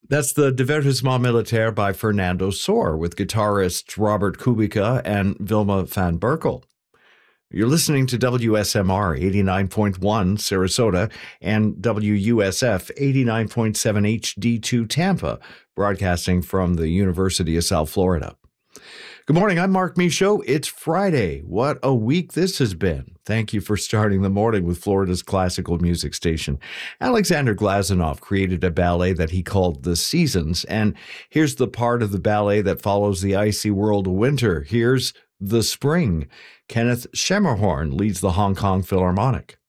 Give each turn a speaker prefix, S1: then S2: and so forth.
S1: That's the Divertissement Militaire by Fernando Sor with guitarists Robert Kubica and Vilma van Berkel. You're listening to WSMR 89.1 Sarasota and WUSF 89.7 HD2 Tampa, broadcasting from the University of South Florida. Good morning, I'm Mark Michaud. It's Friday. What a week this has been. Thank you for starting the morning with Florida's classical music station. Alexander Glazunov created a ballet that he called The Seasons, and here's the part of the ballet that follows the icy world of winter. Here's The Spring. Kenneth Schermerhorn leads the Hong Kong Philharmonic.